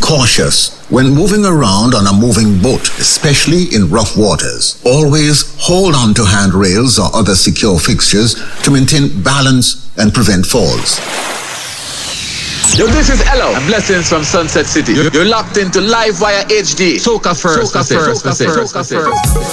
cautious when moving around on a moving boat, especially in rough waters. Always hold on to handrails or other secure fixtures to maintain balance and prevent falls. Yo, this is Elo. Blessings from Sunset City. You're locked into Live Wire HD. Soca first.